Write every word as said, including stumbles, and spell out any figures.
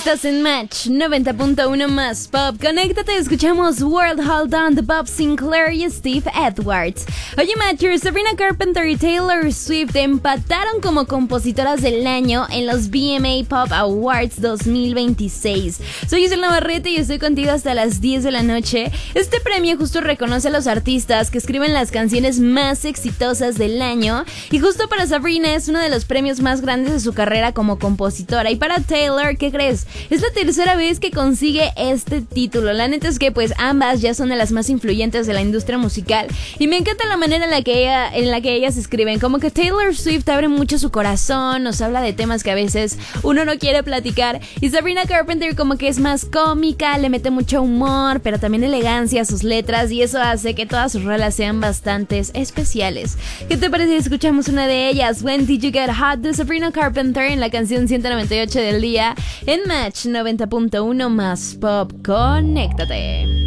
Estás en Match noventa punto uno más Pop. Conéctate, escuchamos World Hold On de Bob Sinclair y Steve Edwards. Oye, Matchers, Sabrina Carpenter y Taylor Swift empataron como compositoras del año en los V M A Pop Awards dos mil veintiséis. Soy Giselle Navarrete y estoy contigo hasta las diez de la noche. Este premio justo reconoce a los artistas que escriben las canciones más exitosas del año, y justo para Sabrina es uno de los premios más grandes de su carrera como compositora. Y para Taylor, ¿qué crees? Es la tercera vez que consigue este título. La neta es que pues ambas ya son de las más influyentes de la industria musical, y me encanta la manera en la que ella, en la que ellas escriben. Como que Taylor Swift abre mucho su corazón, nos habla de temas que a veces uno no quiere platicar, y Sabrina Carpenter como que es más cómica, le mete mucho humor, pero también elegancia a sus letras, y eso hace que todas sus rolas sean bastante especiales. ¿Qué te parece si escuchamos una de ellas? When Did You Get Hot, de Sabrina Carpenter, en la canción ciento noventa y ocho del día en Match noventa punto uno más Pop. Conéctate.